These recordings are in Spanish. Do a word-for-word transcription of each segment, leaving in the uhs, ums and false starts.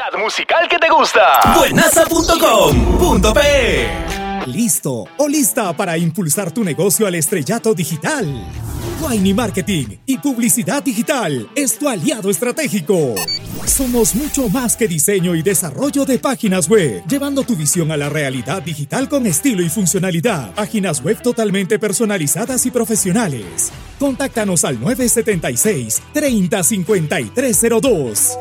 calidad musical que te gusta. buenaza punto com punto pe. ¿Listo o lista para impulsar tu negocio al estrellato digital? Quaini Marketing y Publicidad Digital es tu aliado estratégico. Somos mucho más que diseño y desarrollo de páginas web, llevando tu visión a la realidad digital con estilo y funcionalidad. Páginas web totalmente personalizadas y profesionales. Contáctanos al nueve siete seis, tres cero cinco tres cero dos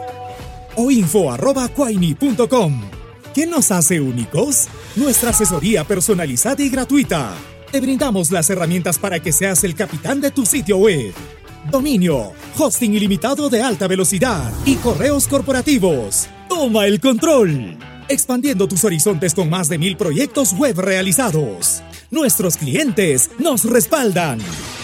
o info arroba quaini punto com. ¿Qué nos hace únicos? Nuestra asesoría personalizada y gratuita. Te brindamos las herramientas para que seas el capitán de tu sitio web. Dominio, hosting ilimitado de alta velocidad y correos corporativos. Toma el control. Expandiendo tus horizontes con más de mil proyectos web realizados. Nuestros clientes nos respaldan.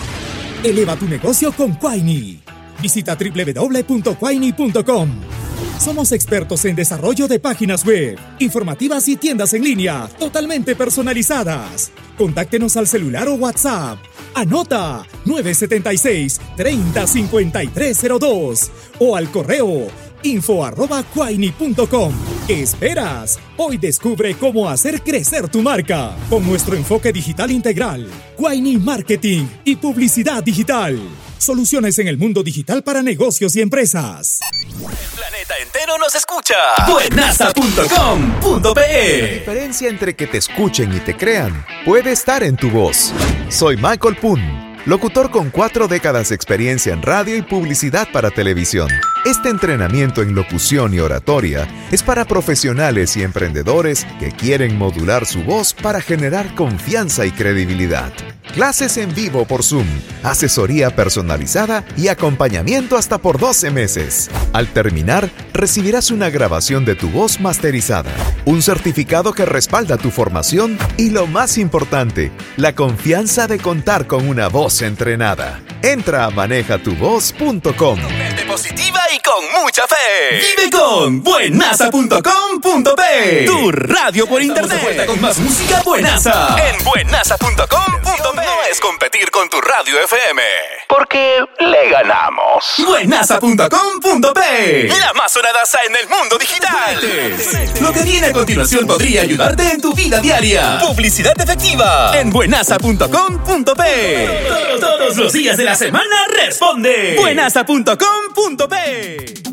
Eleva tu negocio con Quaini. Visita doble u doble u doble u punto quaini punto com. Somos expertos en desarrollo de páginas web, informativas y tiendas en línea, totalmente personalizadas. Contáctenos al celular o WhatsApp. Anota nueve siete seis, tres cero cinco tres cero dos o al correo info arroba quaini punto com. ¿Qué esperas? Hoy descubre cómo hacer crecer tu marca con nuestro enfoque digital integral. Quaini Marketing y Publicidad Digital. Soluciones en el mundo digital para negocios y empresas. El planeta entero nos escucha. buenaza punto com punto pe. La diferencia entre que te escuchen y te crean puede estar en tu voz. Soy Michael Poon, locutor con cuatro décadas de experiencia en radio y publicidad para televisión. Este entrenamiento en locución y oratoria es para profesionales y emprendedores que quieren modular su voz para generar confianza y credibilidad. Clases en vivo por Zoom, asesoría personalizada y acompañamiento hasta por doce meses. Al terminar, recibirás una grabación de tu voz masterizada, un certificado que respalda tu formación y, lo más importante, la confianza de contar con una voz entrenada. Entra a maneja tu voz punto com. Mente positiva y con mucha fe. Vive con buenaza punto com punto pe. Tu radio por internet. Estamos de vuelta con más música buenaza. En buenaza punto com punto pe. No es competir con tu radio F M, porque le ganamos. buenaza punto com punto pe. La más sonada en el mundo digital. Lo que viene a continuación podría ayudarte en tu vida diaria. Publicidad efectiva. En buenaza punto com punto pe. Todos, todos los días de la semana responde. buenaza punto com punto pe.